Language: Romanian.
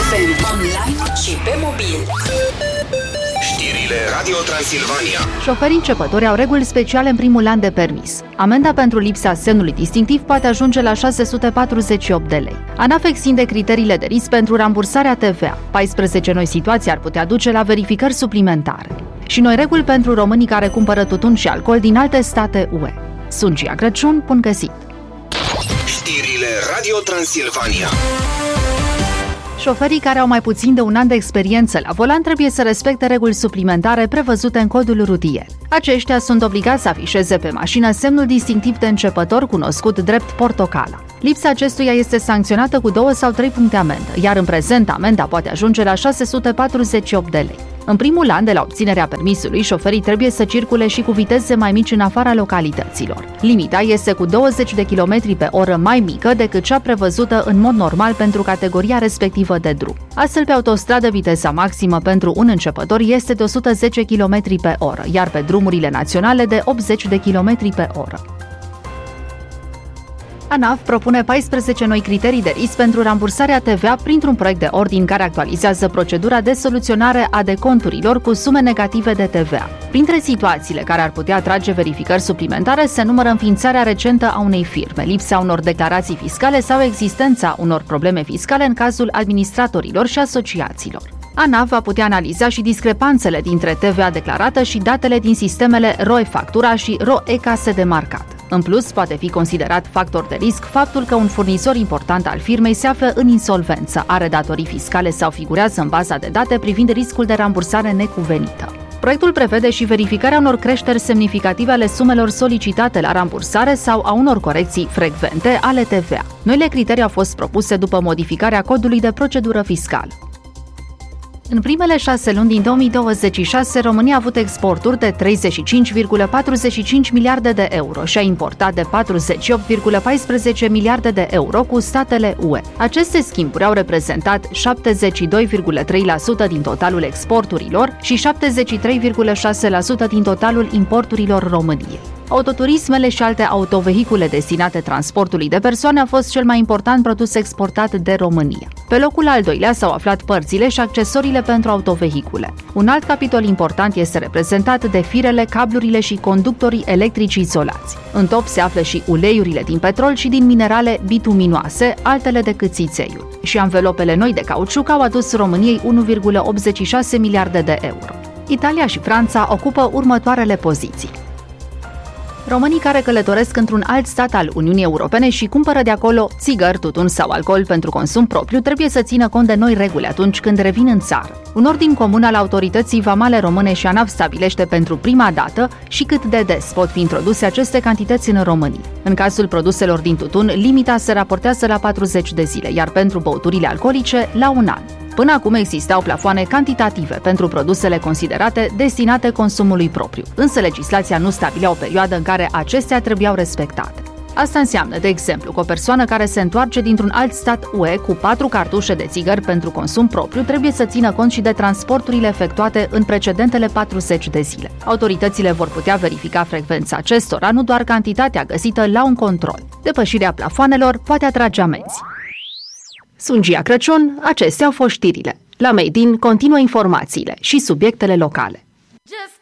FM, online și pe mobil. Știrile Radio Transilvania. Șoferii începători au reguli speciale în primul an de permis. Amenda pentru lipsa semnului distinctiv poate ajunge la 648 de lei. ANAF extinde criteriile de risc pentru rambursarea TVA. 14 noi situații ar putea duce la verificări suplimentare. Și noi reguli pentru românii care cumpără tutun și alcool din alte state UE. Sunt Gia Crăciun, bun găsit! Știrile Radio Transilvania. Șoferii care au mai puțin de un an de experiență la volan trebuie să respecte reguli suplimentare prevăzute în codul rutier. Aceștia sunt obligați să afișeze pe mașină semnul distinctiv de începător cunoscut drept portocala. Lipsa acestuia este sancționată cu 2 sau 3 puncte amendă, iar în prezent amenda poate ajunge la 648 de lei. În primul an de la obținerea permisului, șoferii trebuie să circule și cu viteze mai mici în afara localităților. Limita este cu 20 de km pe oră mai mică decât cea prevăzută în mod normal pentru categoria respectivă de drum. Astfel, pe autostradă, viteza maximă pentru un începător este de 110 km pe oră, iar pe drumurile naționale de 80 de km pe oră. ANAF propune 14 noi criterii de risc pentru rambursarea TVA printr-un proiect de ordin care actualizează procedura de soluționare a deconturilor cu sume negative de TVA. Printre situațiile care ar putea atrage verificări suplimentare se numără înființarea recentă a unei firme, lipsa unor declarații fiscale sau existența unor probleme fiscale în cazul administratorilor și asociațiilor. ANAF va putea analiza și discrepanțele dintre TVA declarată și datele din sistemele RO-e-Factura și RO-e-Case de marcat. În plus, poate fi considerat factor de risc faptul că un furnizor important al firmei se află în insolvență, are datorii fiscale sau figurează în baza de date privind riscul de rambursare necuvenită. Proiectul prevede și verificarea unor creșteri semnificative ale sumelor solicitate la rambursare sau a unor corecții frecvente ale TVA. Noile criterii au fost propuse după modificarea codului de procedură fiscală. În primele 6 luni din 2026, România a avut exporturi de 35,45 miliarde de euro și a importat de 48,14 miliarde de euro cu statele UE. Aceste schimburi au reprezentat 72,3% din totalul exporturilor și 73,6% din totalul importurilor României. Autoturismele și alte autovehicule destinate transportului de persoane a fost cel mai important produs exportat de România. Pe locul al doilea s-au aflat părțile și accesoriile pentru autovehicule. Un alt capitol important este reprezentat de firele, cablurile și conductorii electrici izolați. În top se află și uleiurile din petrol și din minerale bituminoase, altele decât țițeiul. Și anvelopele noi de cauciuc au adus României 1,86 miliarde de euro. Italia și Franța ocupă următoarele poziții. Românii care călătoresc într-un alt stat al Uniunii Europene și cumpără de acolo țigări, tutun sau alcool pentru consum propriu trebuie să țină cont de noi reguli atunci când revin în țară. Un ordin comun al autorității vamale române și ANAF stabilește pentru prima dată și cât de des pot fi introduse aceste cantități în România. În cazul produselor din tutun, limita se raportează la 40 de zile, iar pentru băuturile alcoolice la 1 an. Până acum existau plafoane cantitative pentru produsele considerate destinate consumului propriu, însă legislația nu stabilea o perioadă în care acestea trebuiau respectate. Asta înseamnă, de exemplu, că o persoană care se întoarce dintr-un alt stat UE cu 4 cartușe de țigări pentru consum propriu trebuie să țină cont și de transporturile efectuate în precedentele 40 de zile. Autoritățile vor putea verifica frecvența acestora, nu doar cantitatea găsită la un control. Depășirea plafoanelor poate atrage amenzi. Sunt Gia Crăciun, acestea au fost știrile. La Made in continuă informațiile și subiectele locale.